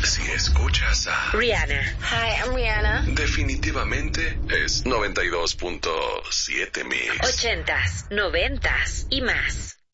Si escuchas a Rihanna. Hi, I'm Rihanna. definitivamente es 92.7 mix. 80s, 90s y más.